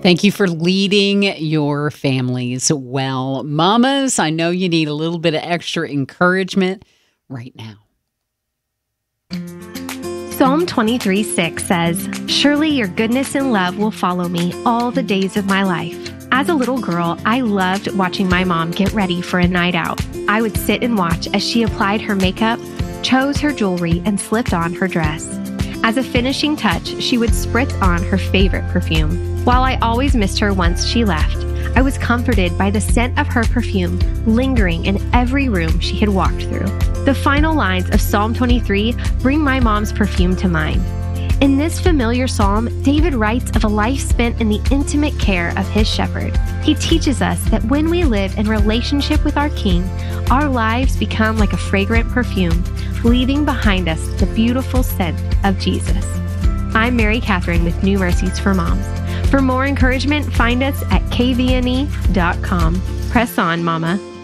Thank you for leading your families well. Mamas, I know you need a little bit of extra encouragement right now. Psalm 23:6 says, "Surely your goodness and love will follow me all the days of my life." As a little girl, I loved watching my mom get ready for a night out. I would sit and watch as she applied her makeup, chose her jewelry, and slipped on her dress. As a finishing touch, she would spritz on her favorite perfume. While I always missed her once she left, I was comforted by the scent of her perfume lingering in every room she had walked through. The final lines of Psalm 23 bring my mom's perfume to mind. In this familiar psalm, David writes of a life spent in the intimate care of his shepherd. He teaches us that when we live in relationship with our King, our lives become like a fragrant perfume, leaving behind us the beautiful scent of Jesus. I'm Mary Catherine with New Mercies for Moms. For more encouragement, find us at kvne.com. Press on, Mama.